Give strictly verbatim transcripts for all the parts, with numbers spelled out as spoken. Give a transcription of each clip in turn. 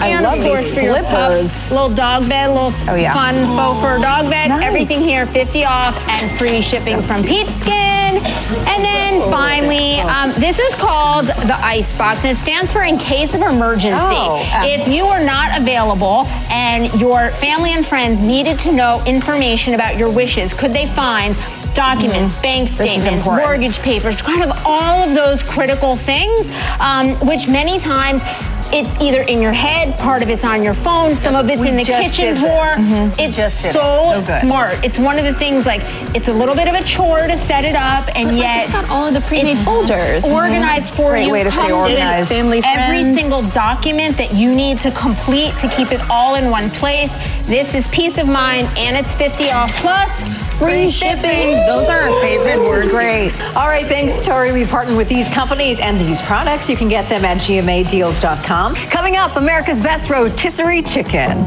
I and love of course these for your pup, slippers. little dog bed, little Oh, yeah. fun faux fur dog bed. Nice. Everything here fifty off and free shipping from Peach Skin. And then finally, um, this is called the Ice Box, and it stands for in case of emergency. Oh. If you are not available and your family and friends needed to know information about your wishes, could they find documents, Mm-hmm. bank This is statements, important. mortgage papers, kind of all of those critical things, um, which many times it's either in your head, part of it's on your phone, some of it's We in the just kitchen did this. drawer. Mm-hmm. It's just did so it. So good. smart. It's one of the things, like, it's a little bit of a chore to set it up, and But, like, yet it's got all of the pre-made it's folders. organized for Great you. way to stay Comes in organized. Family, every friends. single document that you need to complete to keep it all in one place. This is peace of mind, and it's fifty off plus free shipping. Those are our favorite words. Great. All right, thanks, Tori. We partner with these companies and these products. You can get them at G M A deals dot com. Coming up, America's Best Rotisserie Chicken.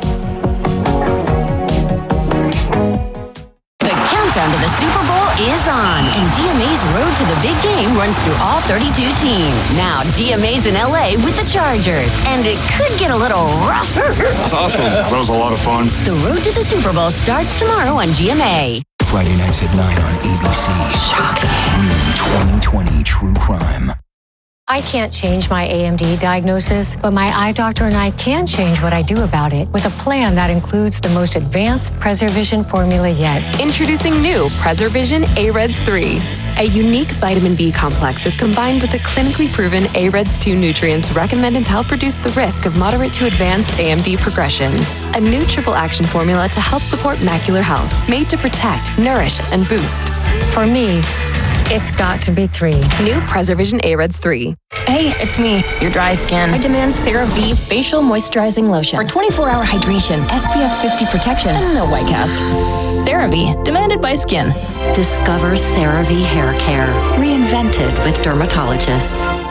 The countdown to the Super Bowl is on, and G M A's road to the big game runs through all thirty-two teams. Now, G M A's in L A with the Chargers, and it could get a little rough. That's awesome. That was a lot of fun. The road to the Super Bowl starts tomorrow on G M A. Friday nights at nine on A B C. Shocking. New twenty twenty True Crime. I can't change my A M D diagnosis, but my eye doctor and I can change what I do about it with a plan that includes the most advanced PreserVision formula yet. Introducing new PreserVision A R E D S three. A unique vitamin B complex is combined with the clinically proven A R E D S two nutrients recommended to help reduce the risk of moderate to advanced A M D progression. A new triple action formula to help support macular health, made to protect, nourish, and boost. For me, it's got to be three. New PreserVision A R E D S three. Hey, it's me, your dry skin. I demand CeraVe Facial Moisturizing Lotion for twenty-four hour hydration, S P F fifty protection, and no white cast. CeraVe, demanded by skin. Discover CeraVe Hair Care, reinvented with dermatologists.